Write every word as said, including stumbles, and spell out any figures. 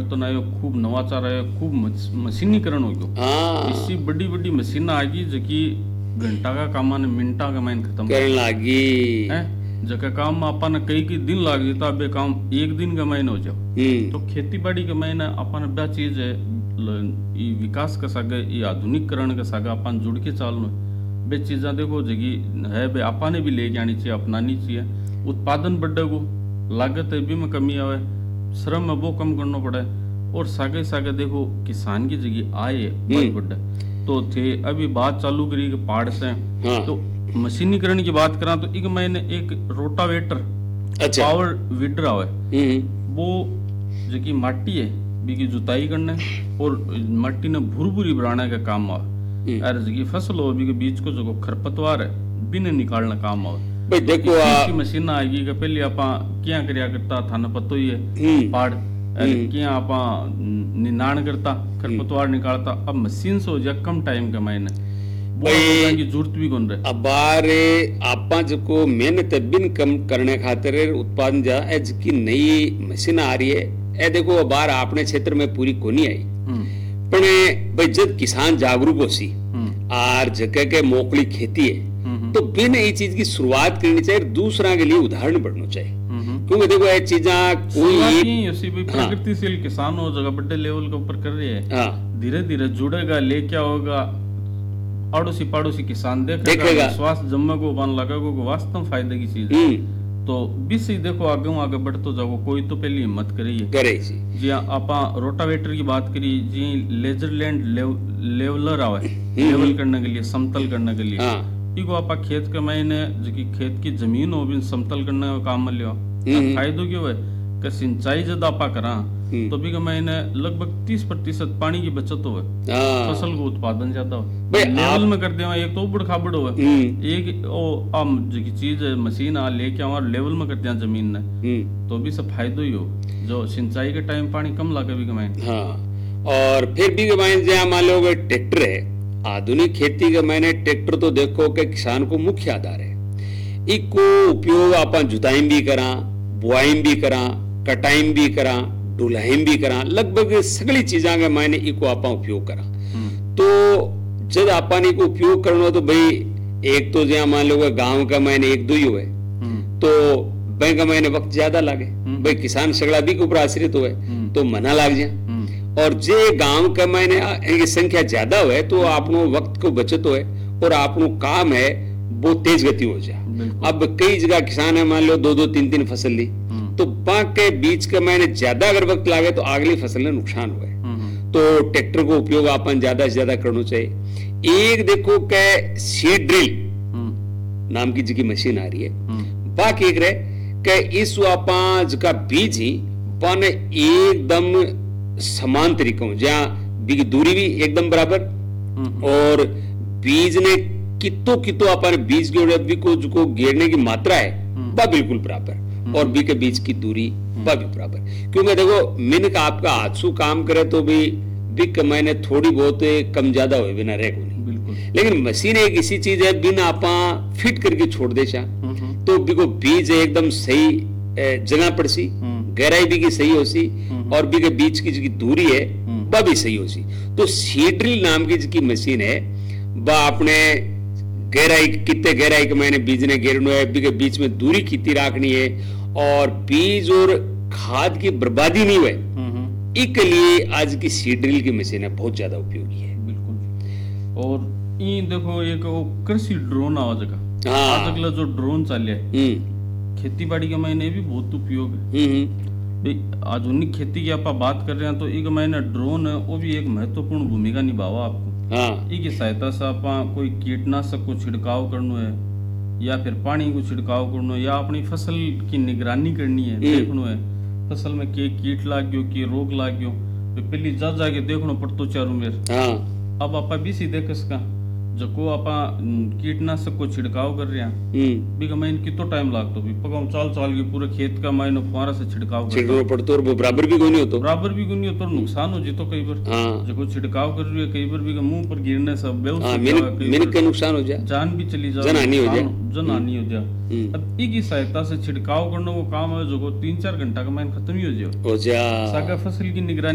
परिवर्तन आयो, खूब नवाचार आयो, खूब मस- मशीनीकरण हो गयो। हाँ इसी बड़ी बड़ी मशीन आ गई जकी घंटा का काम ने मिनटा का माइन खत्म करने लागी। है। जका काम में अपन कई कई दिन लाग जाता, बे काम एक दिन का माइन हो जाओ। हम्म तो खेती बाड़ी के माइन अपन बा चीज है, ल- ई विकास का सागे, ई आधुनिकरण का सागे अपन जुड़ के चालनो। बे चीजा देखो जगी है, बे अपन भी लेके आनी चाहिए, अपनानी चाहिए। उत्पादन बढ़ेगो, लागत भी में कमी आवे, श्रम में वो कम करना पड़े, और सागे सागे देखो किसान की जगह आय बहुत बढ़े। तो थे अभी बात चालू करी कि पहाड़ से, हाँ तो मशीनीकरण की बात करा तो एक मैंने एक रोटावेटर, अच्छा पावर वीडर आवे, हम्म वो जकी माटी है बीकी जुताई करने और माटी ने भूरभूरी बनाने का काम आवे। हम्म। और जकी फसल हो बीके बीच को जो खरपतवार है बिन निकालना काम आवे। भाई देखो इस आ चीज की मशीन आएगी कि पहले आपा क्या करया करता था ना, पतो ही है हम्म पहाड़ क्या आपा निनाण करता, खरपतवार निकालता। अब मशीन से हो जाए कम टाइम का मायने, वो भाई लोगों की जरूरत भी कौन रहे। अब बारे आपा जको मेहनत बिन कम करने खातिर उत्पादन जा ए जकी नई मशीन आ रही है, ए देखो बार आपने क्षेत्र में पूरी कोनी आई, हम्म, पण भाई जब किसान जागरूक हो सी हम्म, आर जगह के मोकली खेती है, हम्म, तो बिन ये चीज की शुरुआत करनी चाहिए, दूसरा के लिए उदाहरण बनना चाहिए। हम्म। क्योंकि देखो ये चीजा शुरुआत कोई ही ऐसी भी हाँ। प्रगतिशील किसान हो जगह बड़े लेवल के ऊपर कर रहे हैं, हाँ धीरे धीरे जुड़ेगा, ले क्या होगा, अड़ोसी पड़ोसी किसान देखेगा, देखेगा। विश्वास जम्मे को बन लगेगा को वास्तव में फायदे की चीज है। हम्म तो बीस ही देखो आगे आगे बढ़ते जाओ, कोई तो पहले हिम्मत करिए। करे सी जी आपा रोटावेटर की बात करी जी, लेजरलैंड लेव, लेवलर आवे लेवल करने के लिए, समतल करने के लिए। हाँ इको आपा खेत के मायने जकी खेत की जमीन हो भी समतल करने का काम में लियो। हम्म। फायदो क्यों है कि सिंचाई जब आपा करा हम्म। तो भी के मायने लगभग तीस प्रतिशत पानी की बचत हो, हाँ फसल को उत्पादन ज्यादा हो। भाई लेवल आप- में कर देवा एक तो उबड़ खाबड़ हो, हम्म एक ओ आम जकी चीज है मशीन आ लेके आवा लेवल में कर दिया जमीन ने, हम्म तो भी सब फायदो ही हो। जो सिंचाई के टाइम पानी कम लागे भी कमाए। हाँ और फिर भी मायने जहाँ मान लो ट्रैक्टर है, आधुनिक खेती के मायने ट्रैक्टर तो देखो कि किसान को मुख्य आधार है। इको उपयोग अपन जुताई भी करा, बुआई भी करा, कटाई भी करा, ढुलाई भी करा, लगभग सगली चीजा के मायने इको आपा उपयोग करा। तो जब अपन इको उपयोग करना तो भाई एक तो जहाँ मान लो गांव का मायने एक दो ही हुए, तो बैंक का मायने वक्त ज्यादा लागे, भाई किसान सगला भी के ऊपर आश्रित हुए तो मना लाग जाए। और जे गांव का मायने इनकी संख्या ज्यादा हुए तो आपनो वक्त को बचत हुए और आपनो काम है वो तेज गति हो जाए। अब कई जगह किसान है मान लो दो दो तीन तीन फसल ली, तो बाग के बीच के मायने ज्यादा अगर वक्त लागे तो अगली फसल में नुकसान हुए। तो ट्रैक्टर को उपयोग अपन ज्यादा से ज्यादा करना चाहिए। एक देखो के सीड ड्रिल नाम की जगह मशीन आ रही है, बाकी एक रहे के इस आपा जका बीज ही पन एकदम समान तरीकों जहाँ बीज दूरी भी एकदम बराबर और बीज ने कितो कितो अपन बीज की को जो घेरने की मात्रा है वह बिल्कुल बराबर और बी के बीच की दूरी वह भी बराबर। क्योंकि देखो मिनक आपका हाथसू काम करे तो भी बी कमाने थोड़ी बहुत कम ज्यादा हो बिना रह नहीं, लेकिन मशीन एक ऐसी चीज है बिना आपा फिट करके छोड़ दे चा तो बी को बीज एकदम सही जगह पर सी, गहराई भी की सही हो सी और बी के बीच की जो दूरी है वह भी सही हो सी। तो सीड्रिल नाम की जो मशीन है वह अपने गहराई कितने गहराई के मैंने बीज ने घेरना है, बी के बीच में दूरी कितनी रखनी है और बीज और खाद की बर्बादी नहीं हुए, इसके लिए आज की सीड्रिल की मशीन है बहुत ज्यादा उपयोगी है। बिल्कुल। और ये देखो एक वो कृषि ड्रोन आवा जगह, हाँ आज अगला जो ड्रोन चल है खेती बाड़ी के महीने भी बहुत उपयोग है। आधुनिक खेती की आप बात कर रहे हैं तो एक महीने ड्रोन है वो भी एक महत्वपूर्ण भूमिका निभावा आपको। हाँ इसकी सहायता से आप कोई कीटनाशक को छिड़काव करना है या फिर पानी को छिड़काव करना है या अपनी फसल की निगरानी करनी है, देखना है फसल में के कीट लाग गयो के रोग लाग गयो तो पहले जा जाके देखना पड़तो चारों मेर। हाँ अब आप भी सी देख सका जको आपा कीटनाशक को छिड़काव कर रहे हैं बी का माइन कितो टाइम लागतो भी पकाऊ चाल चाल के पूरे खेत का माइन फुहारा से छिड़काव छिड़काव पड़तो और वो बराबर भी कोनी होतो बराबर भी कोनी होतो नुकसान हो जितो कई बार। हाँ जको छिड़काव कर रही है कई बार भी का मुंह पर गिरने से बेहोश हाँ हो मिनट जाए, मिनट का नुकसान हो जाए, जान भी चली जाए, जान हानि हो जाए, जान हानि हो जाए। अब इसकी सहायता से छिड़काव करने को काम है जो तीन चार घंटा का माइन खत्म ही हो जाए हो जा सागा फसल की निगरानी